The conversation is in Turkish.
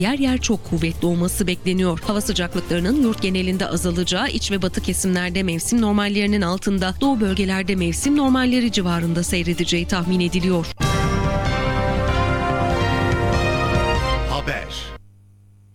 yer yer çok kuvvetli olması bekleniyor. Hava sıcaklıklarının yurt genelinde azalacağı, iç ve batı kesimlerde mevsim normallerinin altında, doğu bölgelerde mevsim normalleri civarında seyredeceği tahmin ediliyor.